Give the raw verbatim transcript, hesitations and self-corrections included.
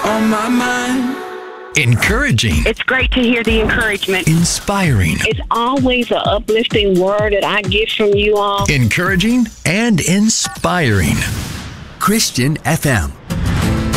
on my mind. Encouraging. It's great to hear the encouragement. Inspiring. It's always an uplifting word that I get from you all. Encouraging and inspiring. Christian F M.